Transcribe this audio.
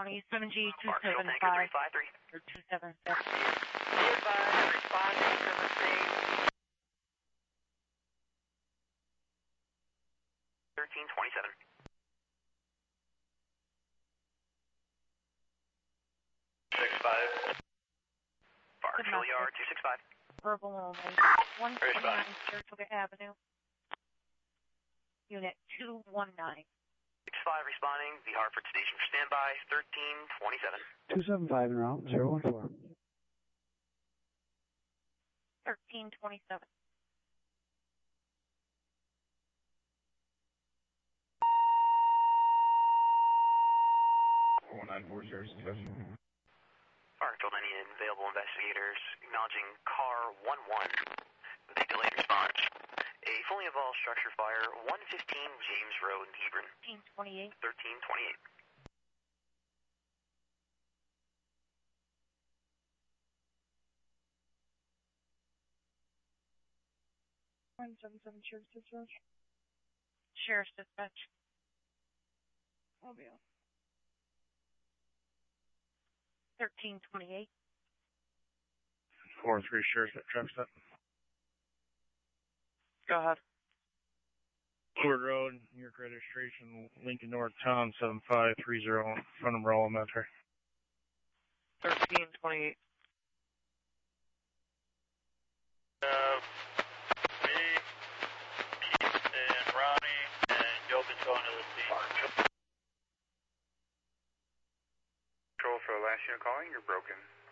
County, 7G275 or 276. Be advised, responding to the scene. 1327. Barksville Yard, 265. Verbal only. 129 Saratoga Avenue. Unit 219. 65 responding, the Hartford Station for standby, 1327. 275 en route, 014. 1327. Barksville, any available investigators acknowledging car 11 with a delayed response. A fully involved structure fire, 115 James Road in Hebron. 1328. 1328. Sheriff's Dispatch. Sheriff's Dispatch. I'll be on. 1328. 4-3 Sheriff's at truck stop. Go ahead. Ford Road, New York registration, Lincoln North Town, 7530, front of Roll Elementary. 1328. Me, Keith, and Ronnie, and Jobin's going to the scene. Control for the last unit calling, you're broken.